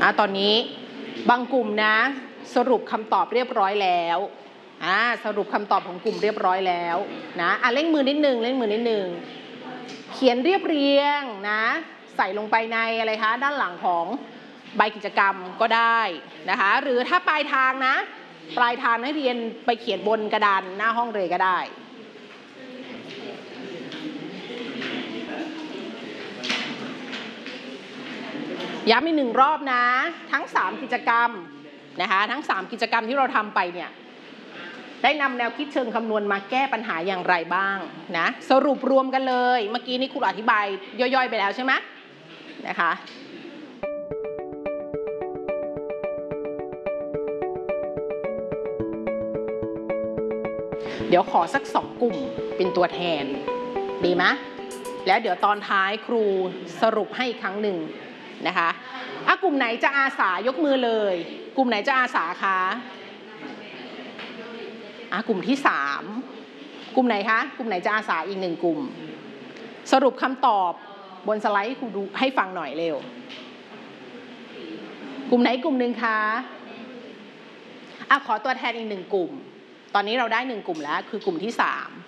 ตอนนี้บางกลุ่มนะสรุปคำตอบเรียบร้อยแล้วสรุปคำตอบของกลุ่มเรียบร้อยแล้วนะเร่งมือนิดนึงเขียนเรียบเรียงนะใส่ลงไปในอะไรคะด้านหลังของใบกิจกรรมก็ได้นะคะหรือถ้าปลายทางนะปลายทางนักเรียนไปเขียนบนกระดานหน้าห้องเลยก็ได้ย้ำอีก1 รอบนะทั้ง3กิจกรรมนะคะทั้ง3กิจกรรมที่เราทำไปเนี่ยได้นำแนวคิดเชิงคำนวณมาแก้ปัญหาอย่างไรบ้างนะสรุปรวมกันเลยเมื่อกี้นี้ครูอธิบายย่อยๆไปแล้วใช่ไหมนะคะเดี๋ยวขอสัก2 กลุ่มเป็นตัวแทนดีไหมแล้วเดี๋ยวตอนท้ายครูสรุปให้อีกครั้งหนึ่งนะคะกลุ่มไหนจะอาสายกมือเลยกลุ่มไหนจะอาสาคะกลุ่มที่3กลุ่มไหนคะกลุ่มไหนจะอาสาอีก1 กลุ่มสรุปคำตอบบนสไลด์ให้ครูดูให้ฟังหน่อยเร็วกลุ่มไหนกลุ่มหนึ่งคะขอตัวแทนอีก1 กลุ่มตอนนี้เราได้1 กลุ่มแล้วคือกลุ่มที่3